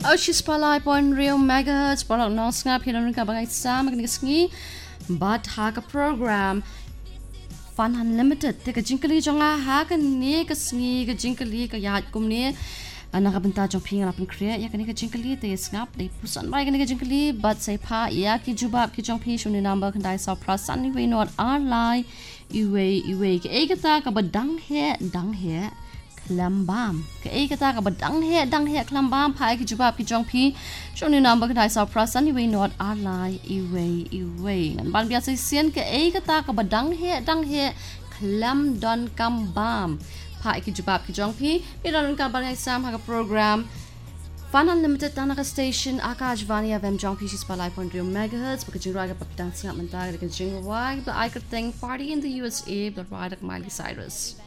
She's palai point real megahertz palak no snap hinon ka bangai sam kan ngi but ha ka program Fun Unlimited te ka jinkali jonga ha ka ni ka sngi ka jinkali ka yat kum ni nakabenta jong pinga lapin create ya kan ka jinkali te snap de pusan bai kan ka jinkali but say pa ya ki jubab ki jong pi shuni number kan dai sa prasan ni we not our lie iwe ke ekata ka badang he klambam ke ekata ka badang he klambam pa ki jubab ki jong pi shoni number kan dai sa prasan ni we not our lie iwe ngan ban biasa sian ke ekata ka badang he klam don kambam pa ki jubab ki jong pi don ka ban sam ha ka program Fun Unlimited tanaka station Akashvani FM jong pi sis palai point megahertz because jingra ka papitan singa mentaga ka jingra wag the I could think party in the USA the ride of Miley Cyrus